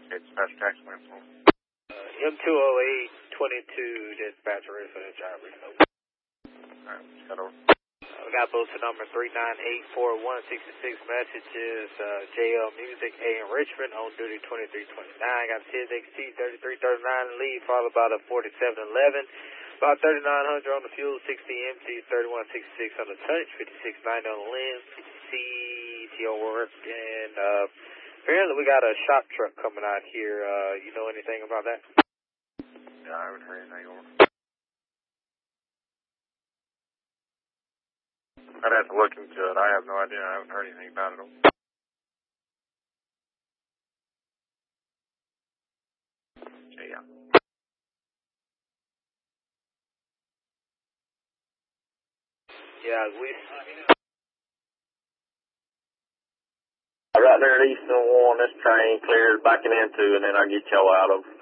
Okay, dispatch taxi line for me. M208-22, dispatch ready for the driver. Alright, just got over. We got posted number 3984166 messages, JL Music, A in Richmond, on duty 2329. Got TXT 3339 lead, followed by the 4711. About 3900 on the fuel, 60 empty, 3166 on the touch, 5690 on the lens, CTO work, and apparently we got a shop truck coming out here. You know anything about that? Yeah, I haven't heard anything over. I'd have to look into it. I have no idea. I haven't heard anything about it. Okay, yeah. Yeah, we... Right there at Eastern 1, this train cleared backing into, and then I get y'all out of